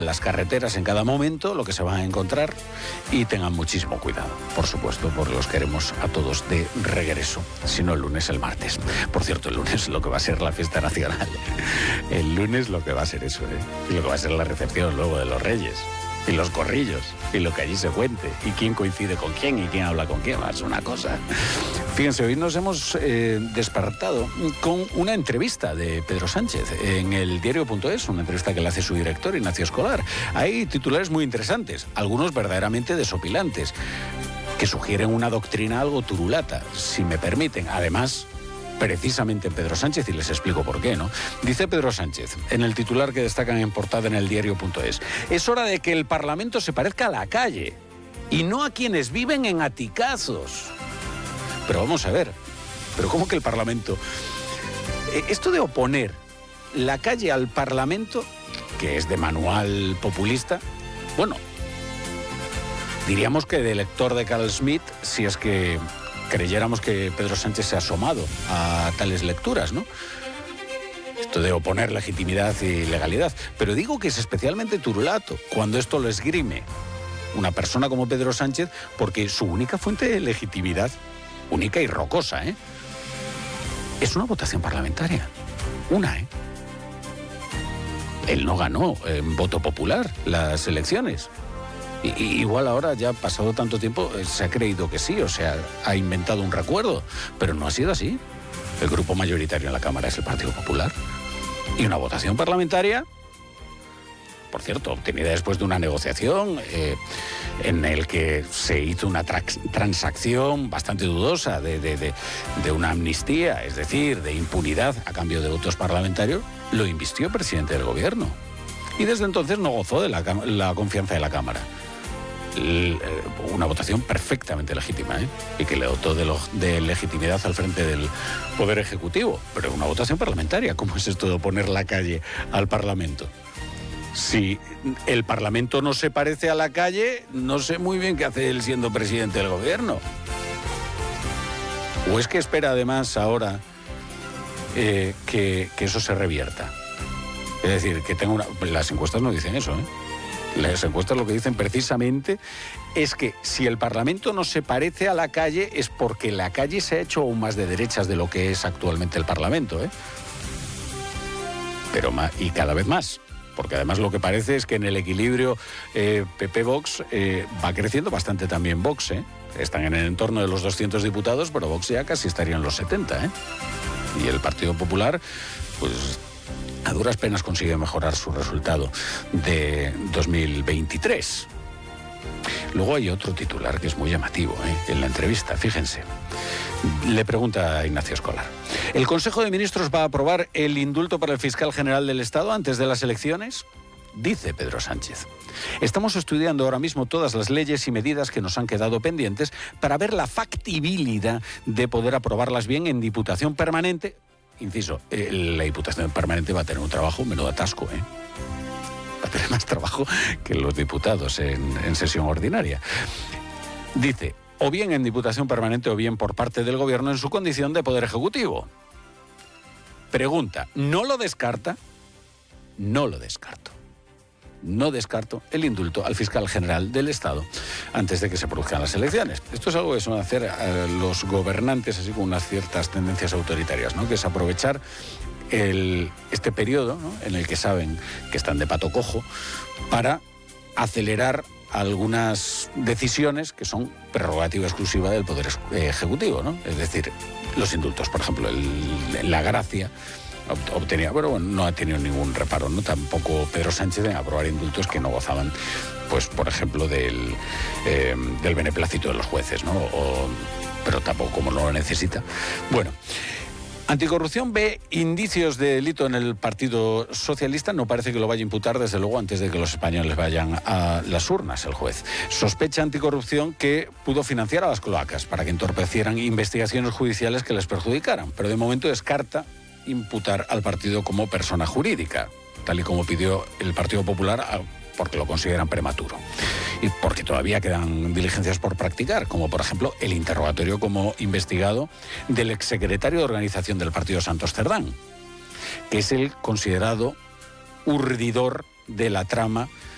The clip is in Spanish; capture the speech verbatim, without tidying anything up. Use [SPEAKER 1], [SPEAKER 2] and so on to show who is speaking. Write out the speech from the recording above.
[SPEAKER 1] las carreteras en cada momento, lo que se van a encontrar, y tengan muchísimo cuidado, por supuesto, porque los queremos a todos de regreso, si no el lunes, el martes. Por cierto, el lunes lo que va a ser la fiesta nacional, el lunes lo que va a ser eso, ¿eh? Y lo que va a ser la recepción luego de los Reyes, y los corrillos, y lo que allí se cuente, y quién coincide con quién, y quién habla con quién, es una cosa. Fíjense, hoy nos hemos eh, despertado con una entrevista de Pedro Sánchez en el diario punto es, una entrevista que le hace su director, Ignacio Escolar. Hay titulares muy interesantes, algunos verdaderamente desopilantes, que sugieren una doctrina algo turulata, si me permiten. Además, precisamente en Pedro Sánchez, y les explico por qué, ¿no? Dice Pedro Sánchez, en el titular que destacan en portada en el diario punto es, es hora de que el Parlamento se parezca a la calle y no a quienes viven en aticazos. Pero vamos a ver, ¿pero cómo que el Parlamento? Esto de oponer la calle al Parlamento, que es de manual populista, bueno, diríamos que de lector de Carl Schmitt, si es que creyéramos que Pedro Sánchez se ha asomado a tales lecturas, ¿no? Esto de oponer legitimidad y legalidad. Pero digo que es especialmente turulato cuando esto lo esgrime una persona como Pedro Sánchez, porque su única fuente de legitimidad, única y rocosa, ¿eh?, es una votación parlamentaria. Una, ¿eh? Él no ganó en voto popular las elecciones. Y, y igual ahora, ya pasado tanto tiempo, se ha creído que sí, o sea, ha inventado un recuerdo, pero no ha sido así. El grupo mayoritario en la Cámara es el Partido Popular. Y una votación parlamentaria, por cierto, obtenida después de una negociación eh, en el que se hizo una transacción bastante dudosa de, de, de, de una amnistía, es decir, de impunidad a cambio de votos parlamentarios, lo invistió el presidente del gobierno. Y desde entonces no gozó de la, la confianza de la Cámara. El, una votación perfectamente legítima, ¿eh? Y que le dotó de, lo, de legitimidad al frente del Poder Ejecutivo. Pero una votación parlamentaria, ¿cómo es esto de poner la calle al Parlamento? Si el Parlamento no se parece a la calle, no sé muy bien qué hace él siendo presidente del gobierno. ¿O es que espera además ahora eh, que, que eso se revierta? Es decir, que tenga una... Las encuestas no dicen eso, ¿eh? Las encuestas lo que dicen precisamente es que si el Parlamento no se parece a la calle es porque la calle se ha hecho aún más de derechas de lo que es actualmente el Parlamento, ¿eh? Pero más, y cada vez más. Porque además lo que parece es que en el equilibrio eh, P P-Vox eh, va creciendo bastante también Vox, ¿eh? Están en el entorno de los doscientos diputados, pero Vox ya casi estaría en los setenta, ¿eh? Y el Partido Popular, pues a duras penas consigue mejorar su resultado de dos mil veintitrés. Luego hay otro titular que es muy llamativo, ¿eh?, en la entrevista, fíjense. Le pregunta a Ignacio Escolar, ¿el Consejo de Ministros va a aprobar el indulto para el fiscal general del Estado antes de las elecciones? Dice Pedro Sánchez, estamos estudiando ahora mismo todas las leyes y medidas que nos han quedado pendientes para ver la factibilidad de poder aprobarlas bien en Diputación Permanente. Inciso, eh, la Diputación Permanente va a tener un trabajo, menudo atasco, ¿eh? Va a tener más trabajo que los diputados en, en sesión ordinaria. Dice, o bien en Diputación Permanente o bien por parte del Gobierno en su condición de Poder Ejecutivo. Pregunta, ¿no lo descarta? No lo descarto. No descarto el indulto al fiscal general del Estado antes de que se produzcan las elecciones. Esto es algo que suelen hacer a los gobernantes, así con unas ciertas tendencias autoritarias, ¿no?, que es aprovechar el, este periodo, ¿no?, en el que saben que están de pato cojo, para acelerar algunas decisiones que son prerrogativa exclusiva del Poder Ejecutivo, ¿no? Es decir, los indultos, por ejemplo, el, la gracia obtenía, pero bueno, no ha tenido ningún reparo, ¿no?, tampoco Pedro Sánchez en aprobar indultos que no gozaban, pues, por ejemplo, del, eh, del beneplácito de los jueces, ¿no? O, pero tampoco, como no lo necesita. Bueno, Anticorrupción ve indicios de delito en el Partido Socialista. No parece que lo vaya a imputar, desde luego, antes de que los españoles vayan a las urnas, el juez. Sospecha Anticorrupción que pudo financiar a las cloacas para que entorpecieran investigaciones judiciales que les perjudicaran, pero de momento descarta imputar al partido como persona jurídica, tal y como pidió el Partido Popular, porque lo consideran prematuro y porque todavía quedan diligencias por practicar, como por ejemplo el interrogatorio como investigado del exsecretario de organización del partido, Santos Cerdán, que es el considerado urdidor de la trama